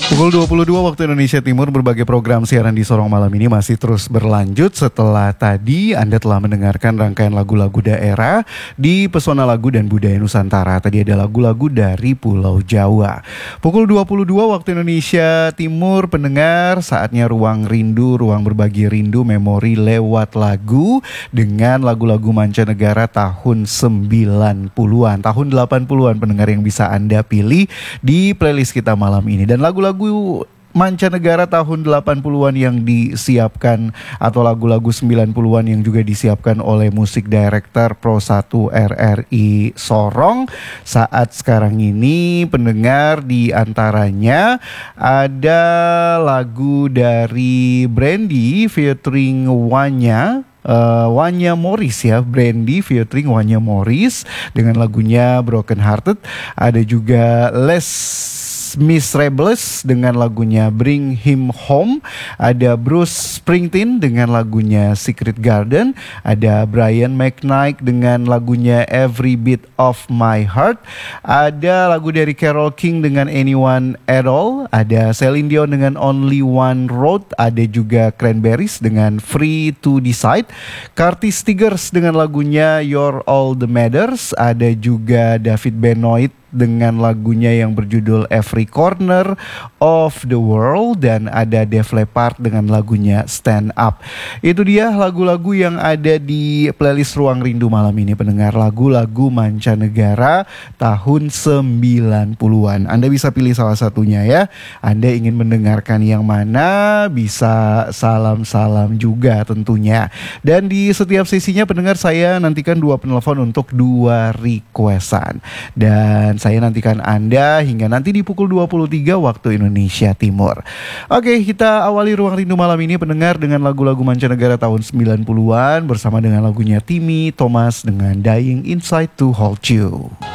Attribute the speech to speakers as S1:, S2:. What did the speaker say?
S1: Pukul 22 waktu Indonesia Timur, berbagai program siaran di Sorong Malam ini masih terus berlanjut. Setelah tadi Anda telah mendengarkan rangkaian lagu-lagu daerah di Pesona Lagu dan Budaya Nusantara. Tadi ada lagu-lagu dari Pulau Jawa. Pukul 22 waktu Indonesia Timur, pendengar, saatnya Ruang Rindu, ruang berbagi rindu memori lewat lagu dengan lagu-lagu mancanegara tahun 90-an, tahun 80-an, pendengar, yang bisa Anda pilih di playlist kita malam ini. Dan lagu-lagu mancanegara tahun 80-an yang disiapkan atau lagu-lagu 90-an yang juga disiapkan oleh musik director Pro 1 RRI Sorong saat sekarang ini, pendengar, di antaranya ada lagu dari Brandy featuring Wanya Morris ya, Brandy featuring Wanya Morris dengan lagunya Broken Hearted. Ada juga Les Miserables dengan lagunya Bring Him Home. Ada Bruce Springsteen dengan lagunya Secret Garden. Ada Brian McKnight dengan lagunya Every Beat of My Heart. Ada lagu dari Carole King dengan Anyone at All. Ada Celine Dion dengan Only One Road. Ada juga Cranberries dengan Free to Decide. Curtis Stigers dengan lagunya You're All the Matters. Ada juga David Benoit dengan lagunya yang berjudul Every Corner of the World. Dan ada Def Leppard dengan lagunya Stand Up. Itu dia lagu-lagu yang ada di playlist Ruang Rindu malam ini, pendengar, lagu-lagu mancanegara tahun 90-an. Anda bisa pilih salah satunya ya. Anda ingin mendengarkan yang mana, bisa salam-salam juga tentunya. Dan di setiap sesinya, pendengar, saya nantikan 2 penelpon untuk 2 requestan. Dan saya nantikan Anda hingga nanti di pukul 23 waktu Indonesia Timur. Oke, kita awali Ruang Rindu malam ini, pendengar, dengan lagu-lagu mancanegara tahun 90-an bersama dengan lagunya Timmy Thomas dengan Dying Inside to Hold You.